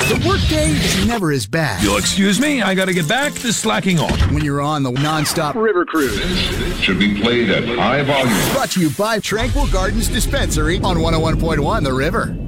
The workday is never as bad. You'll excuse me, I gotta get back to slacking off. When you're on the non-stop river cruise. Should be played at high volume. Brought to you by Tranquil Gardens Dispensary on 101.1 The River.